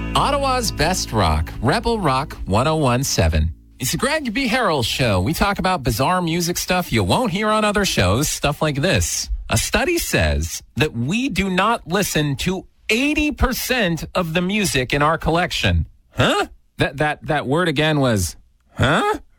Ottawa's Best Rock, Rebel Rock 1017. It's the Greg B. Harrell Show. We talk about bizarre music stuff you won't hear on other shows, stuff like this. A study says that we do not listen to 80% of the music in our collection. Huh? That word again was, huh?